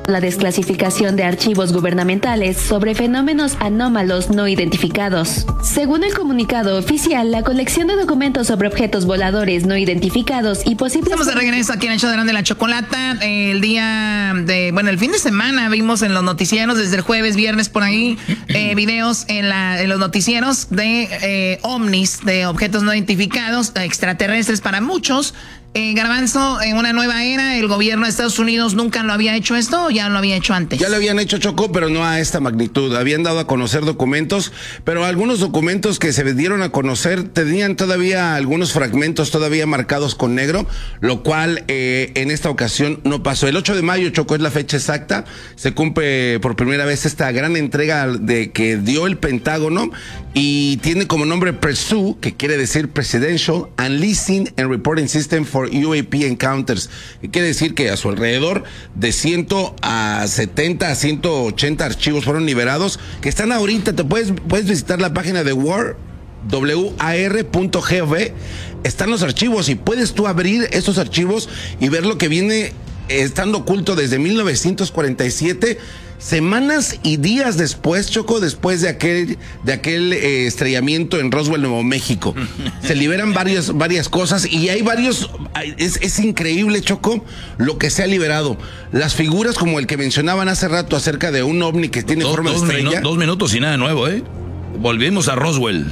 la desclasificación de archivos gubernamentales sobre fenómenos anómalos no identificados. Según el comunicado oficial, la colección de documentos sobre objetos voladores no identificados y posibles... Estamos de regreso aquí en el show de la Chocolata. El fin de semana vimos en los noticieros, desde el jueves, viernes por ahí, videos en los noticieros de ovnis, de objetos no identificados, extraterrestres para muchos. Garbanzo, en una nueva era, el gobierno de Estados Unidos nunca lo había hecho esto, ¿o ya lo había hecho antes? Ya lo habían hecho, Choco, pero no a esta magnitud. Habían dado a conocer documentos, pero algunos documentos que se dieron a conocer tenían todavía algunos fragmentos todavía marcados con negro, lo cual en esta ocasión no pasó. El 8 de mayo, Choco, es la fecha exacta. Se cumple por primera vez esta gran entrega que dio el Pentágono y tiene como nombre PRESU, que quiere decir Presidential Unleashing and Reporting System for UAP Encounters. Quiere decir que a su alrededor de 170 a 180 archivos fueron liberados, que están ahorita. Te puedes visitar la página de war.gov. Están los archivos y puedes tú abrir estos archivos y ver lo que viene estando oculto desde 1947. Semanas y días después, Choco, después de aquel estrellamiento en Roswell, Nuevo México. Se liberan varias cosas y hay varios... Es increíble, Choco, lo que se ha liberado. Las figuras como el que mencionaban hace rato acerca de un ovni que tiene forma de estrella. 2 minutos y nada nuevo, ¿eh? Volvimos a Roswell.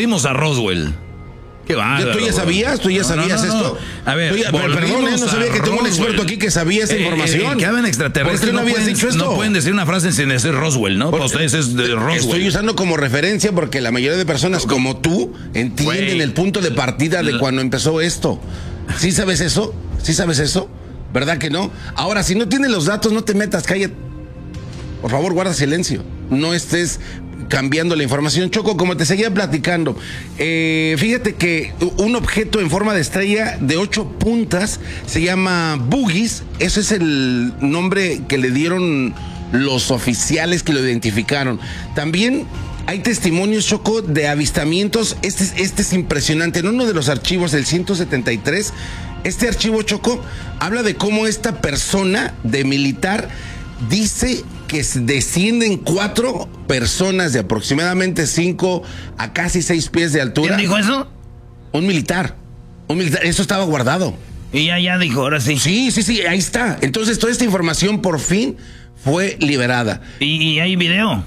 Qué bárbaro. ¿Tú ya sabías? Esto? A ver, perdón, no sabía que tengo un experto aquí que sabía esa información. Que hablan extraterrestres. ¿Por qué no habías dicho esto? No pueden decir una frase sin decir Roswell, ¿no? Para ustedes es de Roswell. Estoy usando como referencia porque la mayoría de personas como tú entienden el punto de partida de cuando empezó esto. ¿Sí sabes eso? ¿Verdad que no? Ahora, si no tienes los datos, no te metas, cállate. Por favor, guarda silencio. No estés cambiando la información. Choco, como te seguía platicando, fíjate que un objeto en forma de estrella de 8 puntas se llama Boogies. Ese es el nombre que le dieron los oficiales que lo identificaron. También hay testimonios, Choco, de avistamientos. Este es impresionante. En uno de los archivos del 173, este archivo, Choco, habla de cómo esta persona de militar dice que descienden 4 personas de aproximadamente 5 a casi 6 pies de altura. ¿Quién dijo eso? Un militar. Eso estaba guardado. Y ya dijo, ahora sí. Sí, ahí está. Entonces toda esta información por fin fue liberada. ¿Y hay video?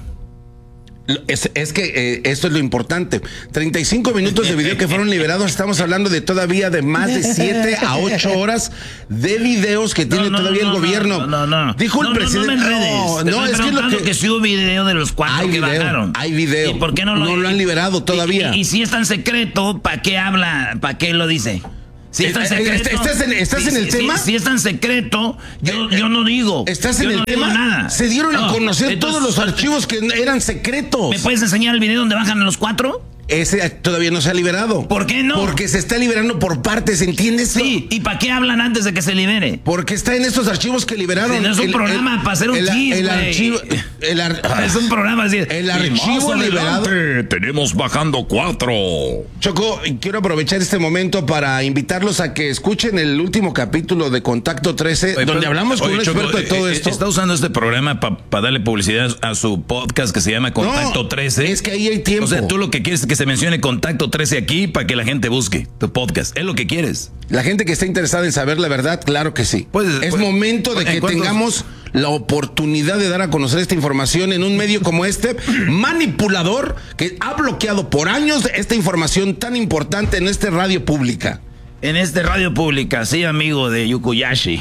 Es que esto es lo importante. 35 minutos de video que fueron liberados. Estamos hablando de todavía de más de 7 a 8 horas de videos que tiene todavía el gobierno. Dijo el presidente. No, es que si hubo video de los 4 que bajaron. Hay video. ¿Y por qué no lo han liberado todavía? Y si es tan secreto, ¿para qué habla? ¿Para qué lo dice? Si es tan secreto, ¿Estás en el tema? Si es tan secreto, yo no digo. ¿Estás en el tema? Nada. Se dieron a conocer todos los archivos que eran secretos. ¿Me puedes enseñar el video donde bajan a los 4? Ese todavía no se ha liberado. ¿Por qué no? Porque se está liberando por partes, ¿entiendes? Sí, ¿y para qué hablan antes de que se libere? Porque está en estos archivos que liberaron. Si no es un programa para hacer un chiste. El archivo. Es un programa así. El archivo liberado. Tenemos bajando 4. Choco, quiero aprovechar este momento para invitarlos a que escuchen el último capítulo de Contacto 13, donde hablamos con un experto de todo esto. Está usando este programa para darle publicidad a su podcast que se llama Contacto 13. Es que ahí hay tiempo. O sea, tú lo que quieres es que se mencione Contacto 13 aquí para que la gente busque tu podcast. Es lo que quieres. La gente que está interesada en saber la verdad, claro que sí. Es momento de que tengamos la oportunidad de dar a conocer esta información en un medio como este, manipulador, que ha bloqueado por años esta información tan importante en esta radio pública. En esta radio pública, sí, amigo de Yukuyashi.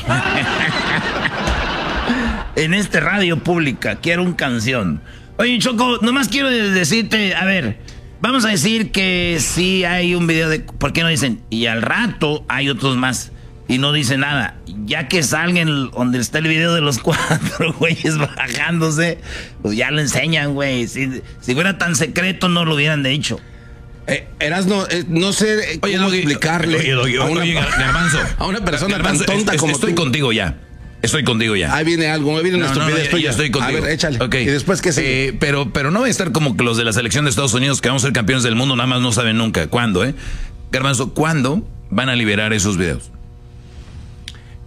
En esta radio pública, quiero una canción. Oye, Choco, nomás quiero decirte, a ver, vamos a decir que sí hay un video de... ¿Por qué no dicen? Y al rato hay otros más. Y no dice nada. Ya que salgan donde está el video de los 4 güeyes bajándose, pues ya lo enseñan, güey. Si fuera tan secreto, no lo hubieran dicho. Erasno, no sé cómo explicarle Garbanzo, a una persona tan tonta como estoy tú. Contigo ya. Estoy contigo ya. Ahí viene algo, viene una estupidez tuya. Ya estoy contigo. A ver, échale. Okay. ¿Y después qué sigue? Pero no voy a estar como que los de la selección de Estados Unidos, que vamos a ser campeones del mundo, nada más no saben nunca. ¿Cuándo, Garbanzo, cuándo van a liberar esos videos?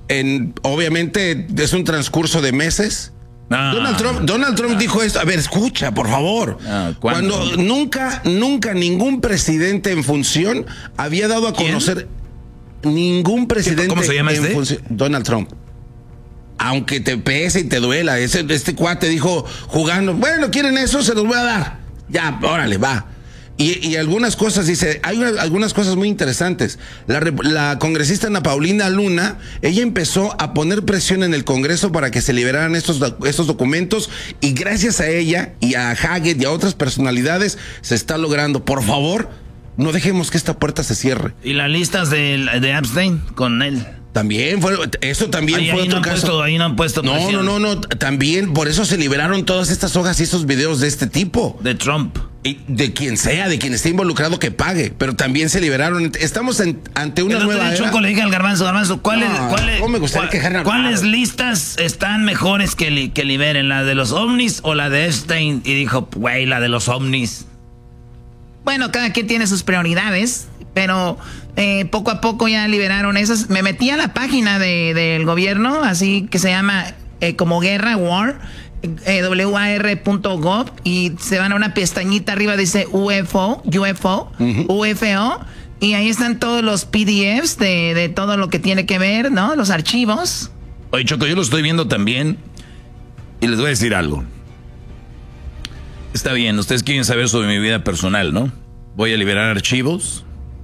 obviamente es un transcurso de meses. Donald Trump dijo esto. A ver, escucha, por favor. Cuando nunca ningún presidente en función había dado a conocer. Ningún presidente. ¿Cómo se llama en función. Donald Trump. Aunque te pese y te duela, este cuate dijo jugando, bueno, ¿quieren eso? Se los voy a dar. Ya, órale, va. Y algunas cosas, dice, hay algunas cosas muy interesantes. La congresista Ana Paulina Luna, ella empezó a poner presión en el Congreso para que se liberaran estos documentos, y gracias a ella y a Haggett y a otras personalidades se está logrando. Por favor, no dejemos que esta puerta se cierre. ¿Y las listas de Epstein con él? También fue otro caso. Ahí no han puesto presión. No, también por eso se liberaron todas estas hojas y estos videos de este tipo. De Trump. Y de quien sea, de quien esté involucrado que pague, pero también se liberaron. Estamos ante una nueva era. Choco le dije al Garbanzo, ¿cuáles listas están mejores que liberen? ¿La de los ovnis o la de Epstein? Y dijo, güey, la de los ovnis. Bueno, cada quien tiene sus prioridades, pero poco a poco ya liberaron esas. Me metí a la página del gobierno, así que se llama como Guerra, War, war.gov, y se van a una pestañita arriba, dice UFO, y ahí están todos los PDFs de todo lo que tiene que ver, ¿no? Los archivos. Oye, Choco, yo lo estoy viendo también, y les voy a decir algo. Está bien, ustedes quieren saber sobre mi vida personal, ¿no? Voy a liberar archivos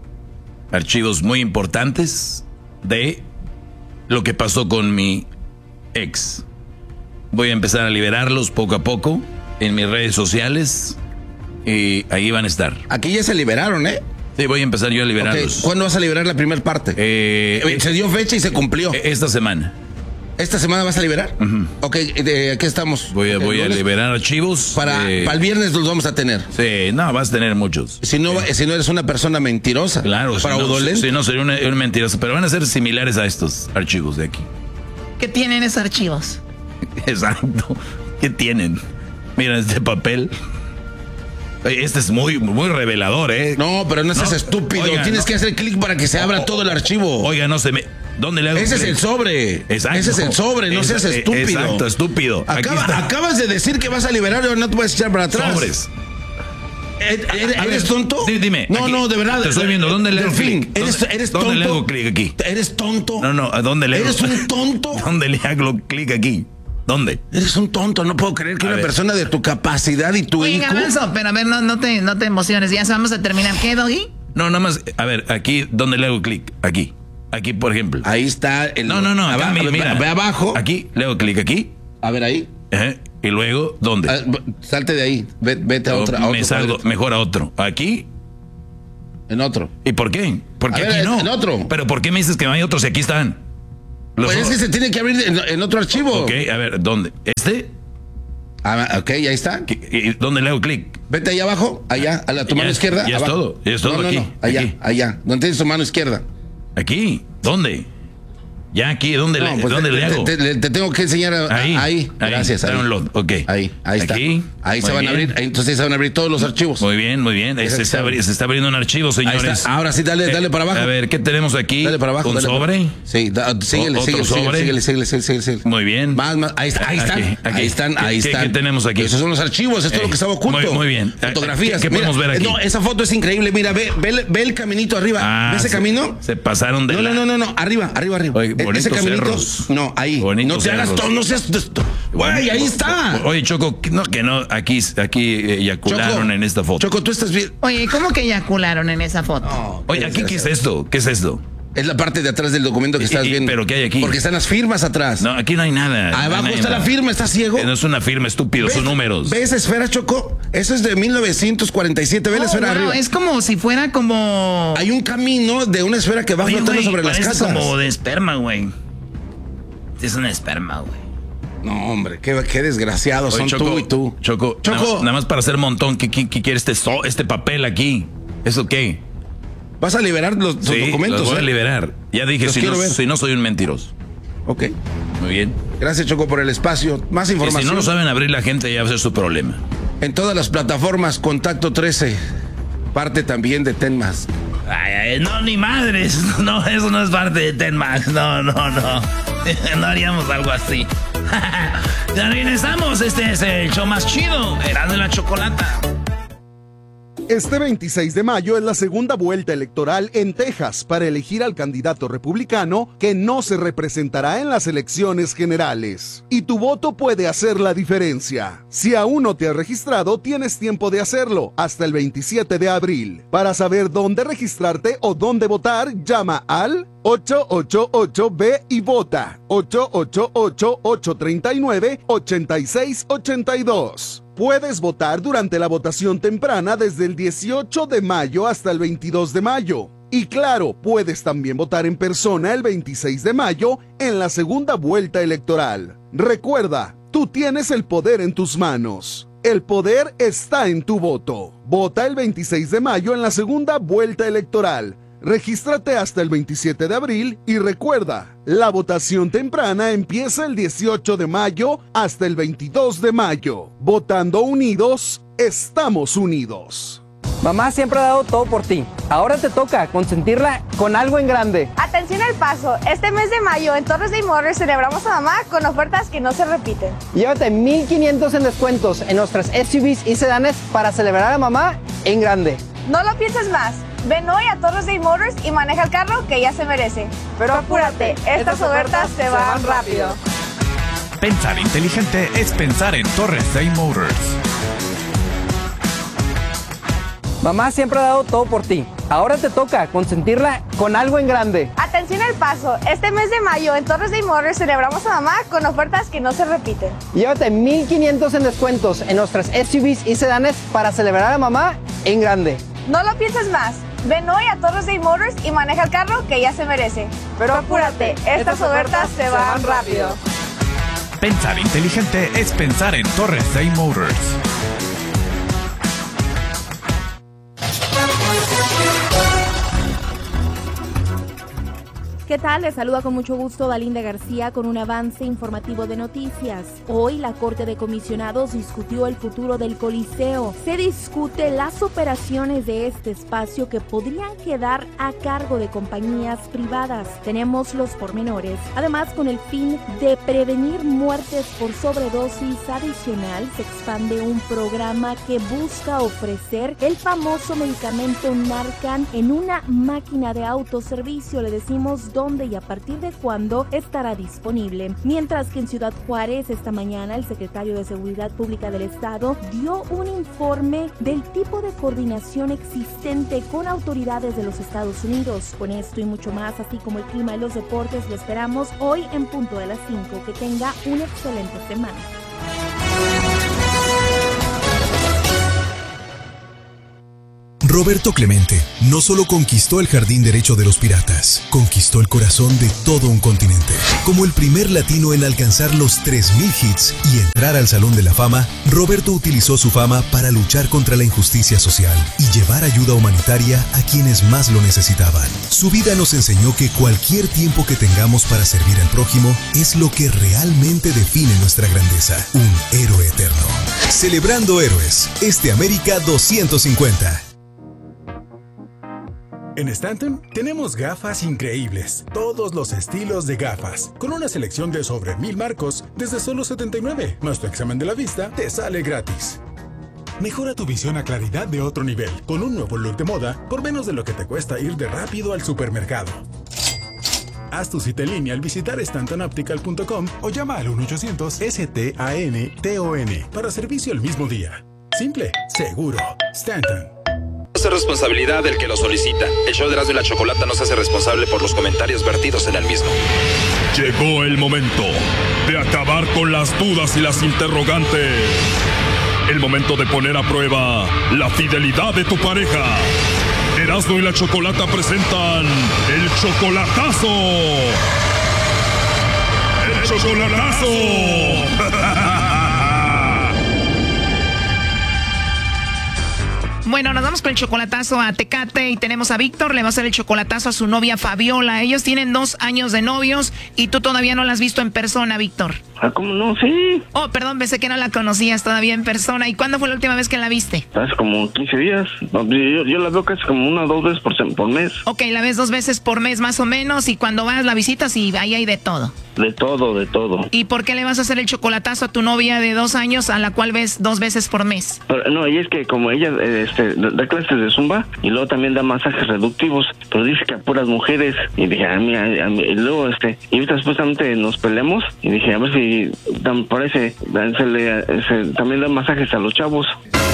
muy importantes de lo que pasó con mi ex. Voy a empezar a liberarlos poco a poco en mis redes sociales, y ahí van a estar. Aquí ya se liberaron, ¿eh? Sí, voy a empezar yo a liberarlos. Okay. ¿Cuándo vas a liberar la primera parte? Se dio fecha y se cumplió. Esta semana. ¿Esta semana vas a liberar? Uh-huh. Ok, ¿qué estamos? Voy a liberar archivos. Para el viernes los vamos a tener. Sí, no, vas a tener muchos. Si no eres una persona mentirosa. Claro. Fraudulenta. Si no, sería una mentirosa. Pero van a ser similares a estos archivos de aquí. ¿Qué tienen esos archivos? Exacto. ¿Qué tienen? Mira este papel. Este es muy, muy revelador, ¿eh? No, pero no seas estúpido. Oiga, tienes que hacer clic para que se abra todo el archivo. Oiga, no se me... ¿Dónde le hago Ese clic? es el sobre. Exacto. Ese es el sobre, no seas estúpido. Exacto, estúpido. Acabas de decir que vas a liberar y no te puedes echar para atrás. Sobres. ¿Eres tonto? Dime. No, aquí, no, de verdad. Te estoy viendo. ¿Dónde le hago clic? ¿Eres tonto? ¿Dónde le hago clic aquí? ¿Eres tonto? No, ¿a dónde le hago? ¿Eres un tonto? ¿Dónde le hago clic aquí? ¿Dónde? Eres un tonto, no puedo creer que una persona de tu capacidad y tu IQ... Garbanzo, pero a ver, no te emociones, ya vamos a terminar. ¿Qué, Doggy? No, nada más, a ver, aquí, ¿dónde le hago clic? Aquí, por ejemplo. Ahí está. No, acá, mira. Ve abajo. Aquí, le hago clic aquí. A ver, ahí. Y luego, ¿dónde? Salte de ahí, vete a otra. Me salgo mejor a otro. Aquí. En otro. ¿Y por qué? Porque aquí no. En otro. Pero ¿por qué me dices que no hay otros si aquí están? Pues es que se tiene que abrir en otro archivo. Ok, a ver, ¿dónde? ¿Este? Ok, ahí está. ¿Y dónde le hago clic? Vete ahí abajo, allá, a tu mano izquierda. Ya abajo. es todo. No, aquí. Allá. ¿Dónde tienes tu mano izquierda? Aquí. ¿Dónde? Ya aquí, ¿dónde le hago? Te tengo que enseñar ahí. Gracias. Download, ok. Ahí está. Aquí. Ahí se van a abrir. Entonces se van a abrir todos los archivos. Muy bien. Se está abriendo un archivo, señores. Ahora sí, dale para abajo. A ver, ¿qué tenemos aquí? Dale para abajo. ¿Un sobre? Sí, síguele. Muy bien. Más. Ahí están. ¿Qué tenemos aquí? Esos son los archivos. Esto es lo que estaba oculto. Muy bien. Fotografías. ¿Qué podemos ver aquí? No, esa foto es increíble. Mira, ve el caminito arriba. ¿Ves ese camino? Se pasaron de No. Arriba. Oye, Ese caminito. Cerros. No, ahí. Bonitos no te hagas todo, no seas. Güey, ahí está. Oye, Choco, que no, aquí eyacularon Choco, en esta foto. Choco, tú estás bien. Oye, ¿cómo que eyacularon en esa foto? No, oye, aquí, ¿qué es esto? Es la parte de atrás del documento que estás viendo. ¿Pero qué hay aquí? Porque están las firmas atrás. No, aquí no hay nada. Abajo está la firma, ¿estás ciego? No es una firma, estúpido, son números. ¿Ves esa esfera, Choco? Eso es de 1947, ve la esfera arriba. Es como si fuera como... Hay un camino de una esfera que va flotando sobre las casas. Como de esperma, güey. Es una esperma, güey. No, hombre, qué desgraciados son Choco, tú y tú. Choco. Nada más para hacer montón, ¿qué quiere este papel aquí? ¿Eso qué? ¿Vas a liberar los documentos? Los voy a liberar. Ya dije, si no soy un mentiroso. Ok. Muy bien. Gracias, Choco, por el espacio. Más información. Y si no lo saben abrir la gente, ya va a ser su problema. En todas las plataformas, Contacto 13. Parte también de Tenmas. Ay, no, ni madres. No, eso no es parte de Ten Max. No. No haríamos algo así. Ya regresamos. Este es el show más chido. Erasmo y la Chocolata. Este 26 de mayo es la segunda vuelta electoral en Texas para elegir al candidato republicano que no se representará en las elecciones generales. Y tu voto puede hacer la diferencia. Si aún no te has registrado, tienes tiempo de hacerlo hasta el 27 de abril. Para saber dónde registrarte o dónde votar, llama al 888-B y vota 888-839-8682. Puedes votar durante la votación temprana desde el 18 de mayo hasta el 22 de mayo. Y claro, puedes también votar en persona el 26 de mayo en la segunda vuelta electoral. Recuerda, tú tienes el poder en tus manos. El poder está en tu voto. Vota el 26 de mayo en la segunda vuelta electoral. Regístrate hasta el 27 de abril y recuerda, la votación temprana empieza el 18 de mayo hasta el 22 de mayo. Votando unidos, estamos unidos. Mamá siempre ha dado todo por ti. Ahora te toca consentirla con algo en grande. Atención al paso. Este mes de mayo en Torres de Motors celebramos a mamá con ofertas que no se repiten. Llévate 1,500 en descuentos en nuestras SUVs y sedanes para celebrar a mamá en grande. No lo pienses más. Ven hoy a Torres de Motors y maneja el carro que ya se merece. Pero apúrate, estas ofertas se van rápido. Pensar inteligente es pensar en Torres Day Motors. Mamá siempre ha dado todo por ti. Ahora te toca consentirla con algo en grande. Atención al paso. Este mes de mayo en Torres de Motors celebramos a mamá con ofertas que no se repiten. Llévate 1,500 en descuentos en nuestras SUVs y sedanes para celebrar a mamá en grande. No lo pienses más. Ven hoy a Torres de Motors y maneja el carro que ya se merece. Pero apúrate, estas ofertas se van rápido. Pensar inteligente es pensar en Torres Day Motors. ¿Qué tal? Les saluda con mucho gusto Dalinda García con un avance informativo de noticias. Hoy la Corte de Comisionados discutió el futuro del Coliseo. Se discute las operaciones de este espacio que podrían quedar a cargo de compañías privadas. Tenemos los pormenores. Además, con el fin de prevenir muertes por sobredosis adicional, se expande un programa que busca ofrecer el famoso medicamento Narcan en una máquina de autoservicio. Le decimos dónde y a partir de cuándo estará disponible. Mientras que en Ciudad Juárez esta mañana el secretario de Seguridad Pública del Estado dio un informe del tipo de coordinación existente con autoridades de los Estados Unidos. Con esto y mucho más, así como el clima y los deportes, lo esperamos hoy en punto de las 5. Que tenga una excelente semana. Roberto Clemente no solo conquistó el jardín derecho de los piratas, conquistó el corazón de todo un continente. Como el primer latino en alcanzar los 3,000 hits y entrar al Salón de la Fama, Roberto utilizó su fama para luchar contra la injusticia social y llevar ayuda humanitaria a quienes más lo necesitaban. Su vida nos enseñó que cualquier tiempo que tengamos para servir al prójimo es lo que realmente define nuestra grandeza. Un héroe eterno. Celebrando héroes, América 250. En Stanton tenemos gafas increíbles, todos los estilos de gafas, con una selección de sobre 1,000 marcos desde solo $79. Más tu examen de la vista te sale gratis. Mejora tu visión a claridad de otro nivel, con un nuevo look de moda por menos de lo que te cuesta ir de rápido al supermercado. Haz tu cita en línea al visitar stantonoptical.com o llama al 1-800-STANTON para servicio el mismo día. Simple, seguro. Stanton. Es responsabilidad del que lo solicita. El show de Erasmo y la Chocolata no se hace responsable por los comentarios vertidos en el mismo. Llegó el momento de acabar con las dudas y las interrogantes. El momento de poner a prueba la fidelidad de tu pareja. Erasmo y la Chocolata presentan el chocolatazo. ¡El chocolatazo! Bueno, nos vamos con el chocolatazo a Tecate y tenemos a Víctor. Le va a hacer el chocolatazo a su novia Fabiola. Ellos tienen 2 años de novios y tú todavía no la has visto en persona, Víctor. Ah, ¿cómo no? Sí. Oh, perdón, pensé que no la conocías todavía en persona. ¿Y cuándo fue la última vez que la viste? Hace como 15 días. Yo la veo casi como 1 o 2 veces por mes. Ok, la ves 2 veces por mes más o menos y cuando vas la visitas y ahí hay de todo. De todo. ¿Y por qué le vas a hacer el chocolatazo a tu novia de 2 años a la cual ves 2 veces por mes? Pero, no, y es que como ella da clases de zumba y luego también da masajes reductivos, pero dice que a puras mujeres. Y dije, a mí, y luego y ahorita supuestamente nos peleamos y dije, a ver si parece, también da masajes a los chavos.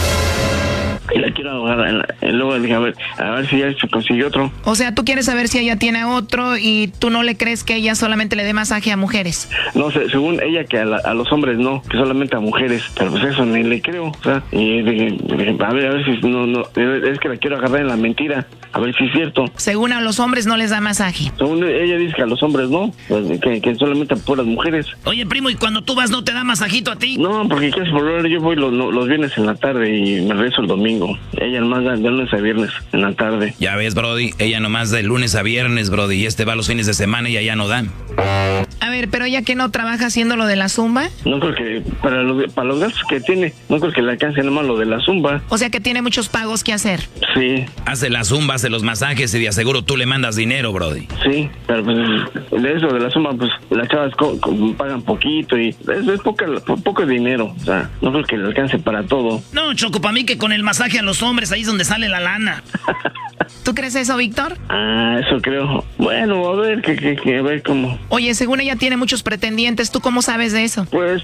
Y la quiero agarrar. Luego dije, a ver si ya se consiguió otro. O sea, tú quieres saber si ella tiene otro y tú no le crees que ella solamente le dé masaje a mujeres. No sé, según ella que a los hombres no, que solamente a mujeres. Pero pues eso ni le creo. O sea, y dije, a ver si no, es que la quiero agarrar en la mentira. A ver si es cierto. Según a los hombres no les da masaje. Según ella dice que a los hombres no, pues, que solamente a puras mujeres. Oye, primo, ¿y cuando tú vas no te da masajito a ti? No, porque casi por hora yo voy los viernes en la tarde y me regreso el domingo. Ella nomás da de lunes a viernes en la tarde. Ya ves, Brody, ella nomás de lunes a viernes, Brody, y va los fines de semana y ella no da. A ver, pero ella que no trabaja haciendo lo de la zumba. No creo que, para los gastos que tiene, no creo que le alcance nomás lo de la zumba. O sea que tiene muchos pagos que hacer. Sí. Hace la zumba, hace los masajes y de aseguro tú le mandas dinero, Brody. Sí, pero pues de eso de la zumba, pues las chavas pagan poquito y es poco dinero. O sea, no creo que le alcance para todo. No, Choco, para mí que con el masaje a los hombres ahí es donde sale la lana. ¿Tú crees eso, Víctor? Ah, eso creo. Bueno, a ver, a ver cómo. Oye, según ella tiene muchos pretendientes, ¿tú cómo sabes de eso? Pues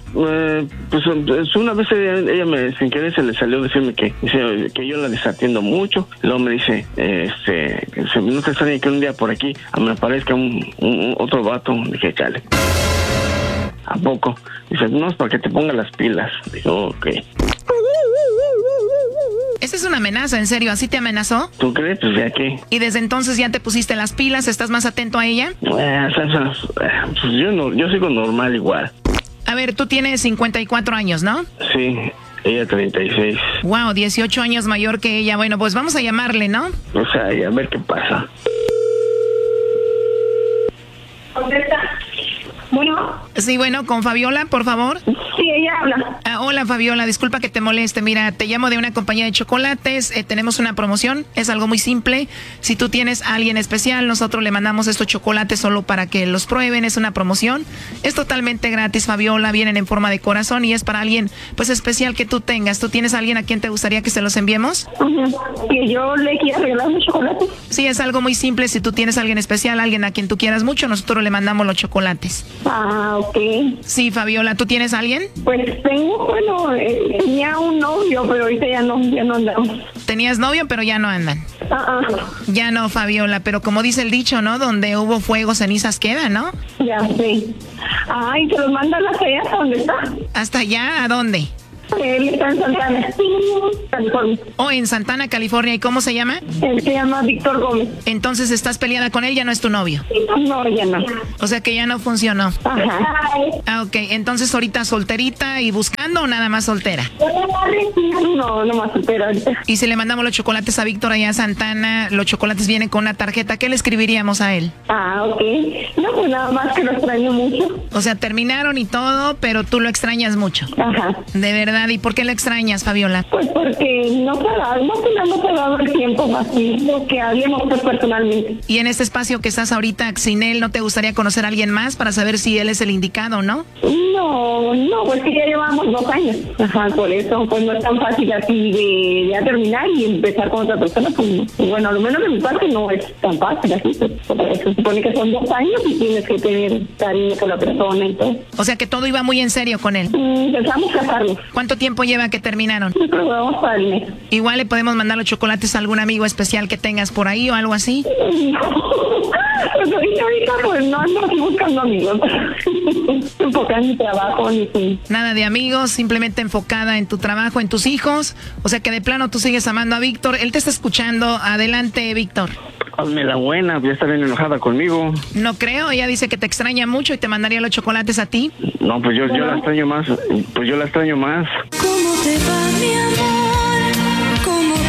una vez ella me sin querer se le salió decirme que yo la desatiendo mucho. Luego me dice, no te extraña que un día por aquí me aparezca un otro vato. Dije, chale. ¿A poco? Dice, no, es para que te ponga las pilas. Digo, ok. Esa es una amenaza, en serio, ¿así te amenazó? ¿Tú crees? Pues ya qué. ¿Y desde entonces ya te pusiste las pilas? ¿Estás más atento a ella? Pues yo sigo normal igual. A ver, tú tienes 54 años, ¿no? Sí, ella 36. Wow, 18 años mayor que ella. Bueno, pues vamos a llamarle, ¿no? O sea, y a ver qué pasa. Bueno. Sí, bueno, con Fabiola, por favor. Sí, ella habla. Hola, Fabiola, disculpa que te moleste. Mira, te llamo de una compañía de chocolates. Tenemos una promoción. Es algo muy simple. Si tú tienes a alguien especial, nosotros le mandamos estos chocolates solo para que los prueben. Es una promoción. Es totalmente gratis, Fabiola. Vienen en forma de corazón y es para alguien, pues, especial que tú tengas. ¿Tú tienes a alguien a quien te gustaría que se los enviemos? Que yo le quiera regalar un chocolate. Sí, es algo muy simple. Si tú tienes a alguien especial, alguien a quien tú quieras mucho, nosotros le mandamos los chocolates. Ah, ok. Sí, Fabiola, ¿tú tienes a alguien? Pues tenía un novio, pero ahorita ya no andamos. ¿Tenías novio, pero ya no andan? Ya no, Fabiola, pero como dice el dicho, ¿no? Donde hubo fuego, cenizas quedan, ¿no? Ya, sí. Ay, ¿te los mandan hasta allá? ¿Hasta dónde está? ¿Hasta allá? ¿A dónde? Él está en Santana, California. Oh, en Santana, California. ¿Y cómo se llama? Él se llama Víctor Gómez. Entonces, ¿estás peleada con él? ¿Ya no es tu novio? No, ya no. O sea que ya no funcionó. Ajá. Ah, ok. Entonces, ¿ahorita solterita y buscando o nada más soltera? No más soltera ahorita. Y si le mandamos los chocolates a Víctor allá a Santana, los chocolates vienen con una tarjeta, ¿qué le escribiríamos a él? Ah, ok. No, pues nada más que lo extraño mucho. O sea, terminaron y todo, pero tú lo extrañas mucho. Ajá. De verdad. ¿Y por qué lo extrañas, Fabiola? Pues porque no te ha dado el tiempo así, lo que habíamos hecho personalmente. Y en este espacio que estás ahorita sin él, ¿no te gustaría conocer a alguien más para saber si él es el indicado o no? No, pues que ya llevamos 2 años. Ajá, por eso, pues no es tan fácil así de ya terminar y empezar con otra persona. Pues, bueno, a lo menos de mi parte no es tan fácil así. Pues, se supone que son 2 años y tienes que tener cariño por la persona y todo. O sea que todo iba muy en serio con él. Empezamos a casarnos. ¿Cuánto tiempo lleva que terminaron? Sí, pero vamos para el mes. Igual le podemos mandar los chocolates a algún amigo especial que tengas por ahí o algo así. Pues ahorita pues no ando aquí buscando amigos. Enfocada en mi trabajo. Nada de amigos, simplemente enfocada en tu trabajo, en tus hijos. O sea que de plano tú sigues amando a Víctor. Él te está escuchando. Adelante, Víctor. Hazme la buena, ya está bien enojada conmigo. No creo, ella dice que te extraña mucho y te mandaría los chocolates a ti. No, pues yo la extraño más. Pues yo la extraño más. ¿Cómo te va, mi amor? ¿Cómo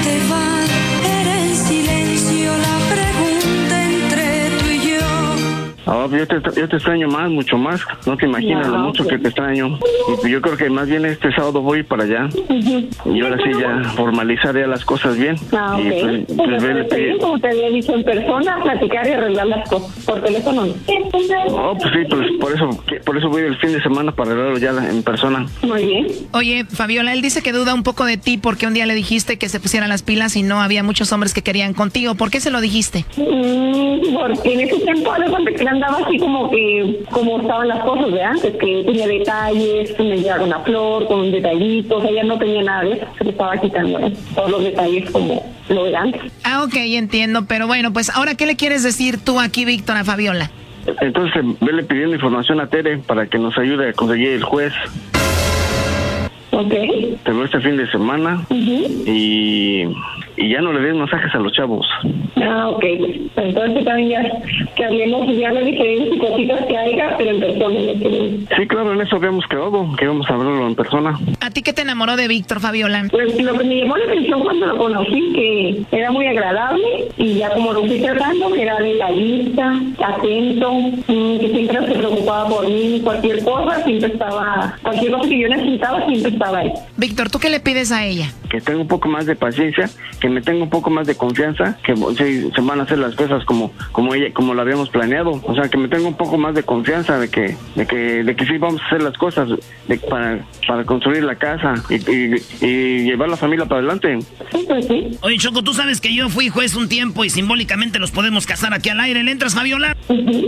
te va? Era en silencio la pregunta entre tú y yo. Yo te extraño más, mucho más. No te imaginas lo mucho que te extraño. Y yo creo que más bien este sábado voy para allá. Y ahora sí ya formalizar ya las cosas bien. Y pues como te había dicho, en persona, platicar y arreglar las cosas. Por teléfono no. Pues sí, pues por eso voy el fin de semana para arreglarlo ya en persona. Muy bien. Oye, Fabiola, él dice que duda un poco de ti porque un día le dijiste que se pusiera las pilas y no había muchos hombres que querían contigo. ¿Por qué se lo dijiste? Porque en ese tiempo que andaba así como estaban las cosas de antes, que tenía detalles, me llegaba una flor con un detallito, o sea, ya no tenía nada de eso, se le estaba quitando todos los detalles como lo de antes. Ok, entiendo, pero bueno, pues ahora, ¿qué le quieres decir tú aquí, Víctor, a Fabiola? Entonces, vele pidiendo información a Tere para que nos ayude a conseguir el juez. Ok. Te veo este fin de semana y ya no le des masajes a los chavos. Ok. Entonces también ya que hablemos ya de diferentes cositas que haya, pero en persona. Sí, claro, en eso habíamos quedado, que íbamos a hablarlo en persona. ¿A ti qué te enamoró de Víctor, Fabiola? Pues lo que me llamó la atención cuando lo conocí, que era muy agradable y ya como lo fui tratando, era detallista, atento, que siempre se preocupaba por mí, cualquier cosa que yo necesitaba, siempre estaba ahí. Víctor, ¿tú qué le pides a ella? Que tenga un poco más de paciencia, que me tenga un poco más de confianza, que se van a hacer las cosas como lo habíamos planeado, o sea, que me tenga un poco más de confianza de que sí vamos a hacer las cosas para construir la casa y llevar la familia para adelante. Sí. Oye, Choco, tú sabes que yo fui juez un tiempo y simbólicamente los podemos casar aquí al aire. ¿Le entras, Fabiola?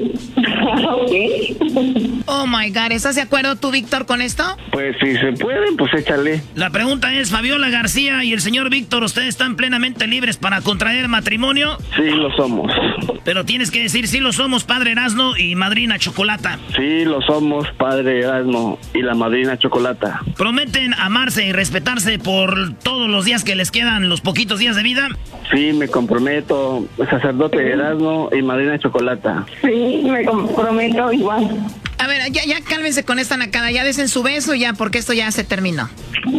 Oh my God, ¿estás de acuerdo tú, Víctor, con esto? Pues si se puede, pues échale. La pregunta es, Fabiola García y el señor Víctor, ¿ustedes están plenamente libres para contraer matrimonio? Sí, lo somos. Pero tienes que decir, sí lo somos, padre Erasno y madrina Chocolata. Sí, lo somos, padre Erasno y la madrina Chocolata. ¿Prometen amarse y respetarse por todos los días que les quedan, los poquitos días de vida? Sí, me comprometo, sacerdote Erasno y madrina Chocolata. Sí, me comprometo igual. A ver, ya cálmense con esta nacada, ya desen su beso ya, porque esto ya se terminó.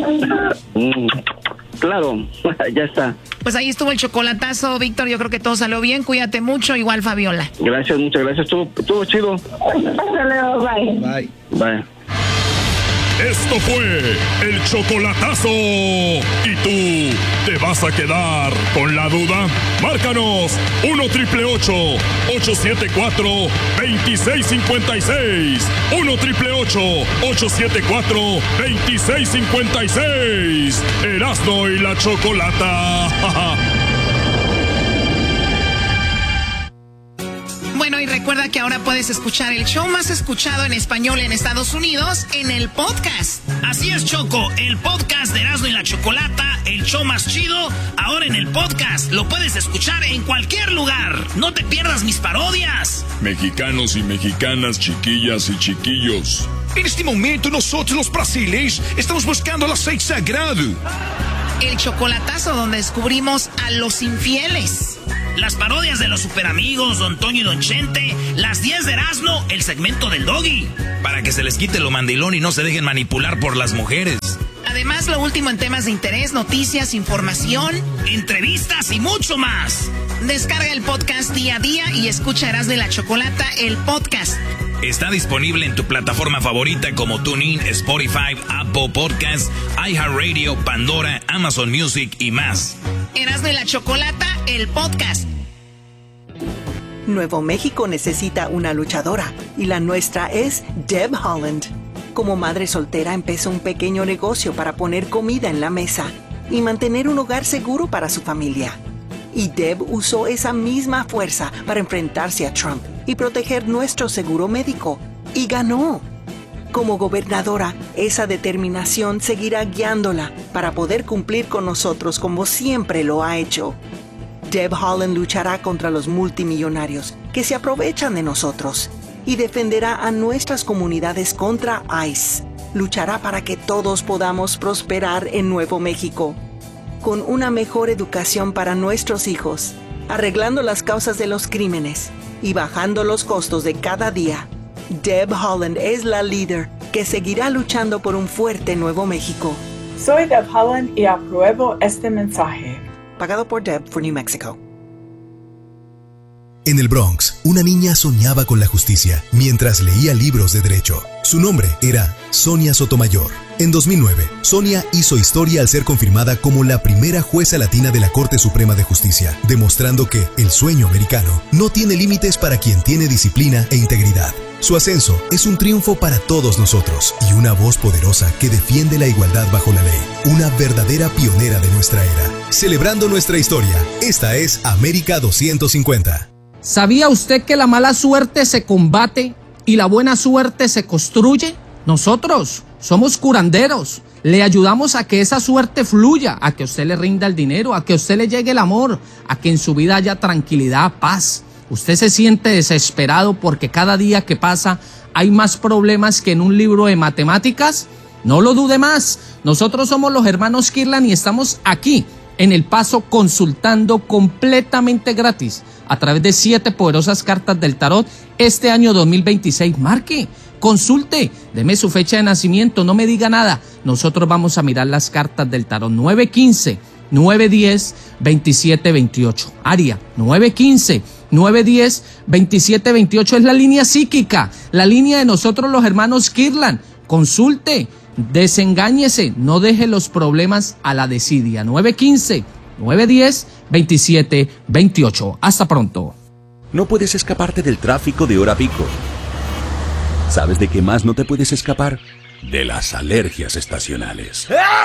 Claro, ya está. Pues ahí estuvo el chocolatazo, Víctor, yo creo que todo salió bien, cuídate mucho, igual Fabiola. Gracias, muchas gracias, estuvo chido. Hasta luego, bye. Bye. Esto fue el chocolatazo. ¿Y tú te vas a quedar con la duda? Márcanos 1-888-874-2656. 1-888-874-2656. Erasno y la Chocolata. Bueno, y recuerda que ahora puedes escuchar el show más escuchado en español en Estados Unidos en el podcast. Así es, Choco, el podcast de Erasno y la Chocolata, el show más chido, ahora en el podcast. Lo puedes escuchar en cualquier lugar. No te pierdas mis parodias. Mexicanos y mexicanas, chiquillas y chiquillos. En este momento nosotros los brasileños estamos buscando el aceite sagrado. El chocolatazo donde descubrimos a los infieles. Las parodias de los superamigos, Don Toño y Don Chente, las 10 de Erasno, el segmento del Doggy. Para que se les quite lo mandilón y no se dejen manipular por las mujeres. Además, lo último en temas de interés, noticias, información, entrevistas y mucho más. Descarga el podcast día a día y escucha Erasno y la Chocolata, el podcast. Está disponible en tu plataforma favorita como TuneIn, Spotify, Apple Podcasts, iHeartRadio, Pandora, Amazon Music y más. Erasno y la Chocolata, el podcast. Nuevo México necesita una luchadora y la nuestra es Deb Haaland. Como madre soltera empezó un pequeño negocio para poner comida en la mesa y mantener un hogar seguro para su familia. Y Deb usó esa misma fuerza para enfrentarse a Trump y proteger nuestro seguro médico. Y ganó. Como gobernadora, esa determinación seguirá guiándola para poder cumplir con nosotros como siempre lo ha hecho. Deb Haaland luchará contra los multimillonarios que se aprovechan de nosotros y defenderá a nuestras comunidades contra ICE. Luchará para que todos podamos prosperar en Nuevo México, con una mejor educación para nuestros hijos, arreglando las causas de los crímenes y bajando los costos de cada día. Deb Haaland es la líder que seguirá luchando por un fuerte Nuevo México. Soy Deb Haaland y apruebo este mensaje. Pagado por Deb for New Mexico. En el Bronx, una niña soñaba con la justicia mientras leía libros de derecho. Su nombre era Sonia Sotomayor. En 2009, Sonia hizo historia al ser confirmada como la primera jueza latina de la Corte Suprema de Justicia, demostrando que el sueño americano no tiene límites para quien tiene disciplina e integridad. Su ascenso es un triunfo para todos nosotros y una voz poderosa que defiende la igualdad bajo la ley. Una verdadera pionera de nuestra era. Celebrando nuestra historia, esta es América 250. ¿Sabía usted que la mala suerte se combate y la buena suerte se construye? Nosotros somos curanderos. Le ayudamos a que esa suerte fluya, a que a usted le rinda el dinero, a que a usted le llegue el amor, a que en su vida haya tranquilidad, paz. Usted se siente desesperado porque cada día que pasa hay más problemas que en un libro de matemáticas. No lo dude más. Nosotros somos los hermanos Kirlan y estamos aquí en El Paso consultando completamente gratis a través de 7 poderosas cartas del tarot este año 2026. Marque, consulte, deme su fecha de nacimiento, no me diga nada. Nosotros vamos a mirar las cartas del tarot. 915-910-2728. Área 915-910-2728 es la línea psíquica, la línea de nosotros los hermanos Kirlan. Consulte, desengáñese, no deje los problemas a la desidia. 915-910-2728. Hasta pronto. No puedes escaparte del tráfico de hora pico. ¿Sabes de qué más no te puedes escapar? De las alergias estacionales.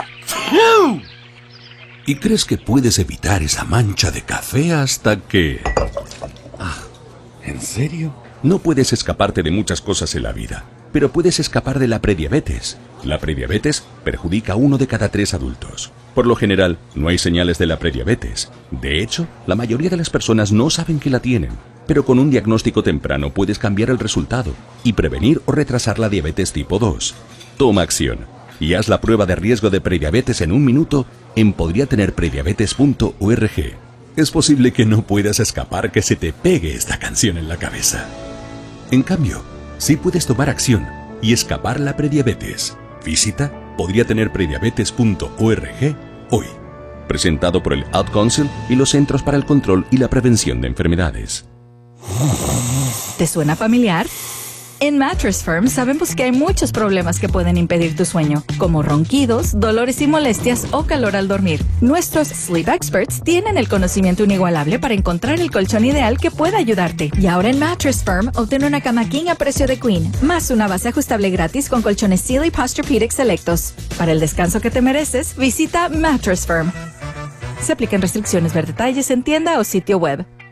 Y crees que puedes evitar esa mancha de café hasta que... ¿En serio? No puedes escaparte de muchas cosas en la vida, pero puedes escapar de la prediabetes. La prediabetes perjudica a 1 de cada 3 adultos. Por lo general, no hay señales de la prediabetes. De hecho, la mayoría de las personas no saben que la tienen. Pero con un diagnóstico temprano puedes cambiar el resultado y prevenir o retrasar la diabetes tipo 2. Toma acción y haz la prueba de riesgo de prediabetes en 1 minuto en podriatenerprediabetes.org. Es posible que no puedas escapar que se te pegue esta canción en la cabeza. En cambio, sí puedes tomar acción y escapar la prediabetes. Visita podriatenerprediabetes.org hoy. Presentado por el Ad Council y los Centros para el Control y la Prevención de Enfermedades. ¿Te suena familiar? En Mattress Firm sabemos que hay muchos problemas que pueden impedir tu sueño, como ronquidos, dolores y molestias o calor al dormir. Nuestros Sleep Experts tienen el conocimiento inigualable para encontrar el colchón ideal que pueda ayudarte. Y ahora en Mattress Firm obtén una cama king a precio de queen, más una base ajustable gratis con colchones Sealy Posturepedic selectos. Para el descanso que te mereces, visita Mattress Firm. Se aplican restricciones. Ver detalles en tienda o sitio web.